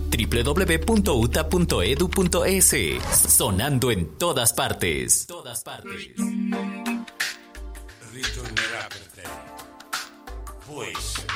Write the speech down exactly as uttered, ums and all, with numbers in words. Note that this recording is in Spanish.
doble u doble u doble u punto u t a punto e d u punto e s. Sonando en todas partes. Todas partes. Ritornerà per te. Puoi essere.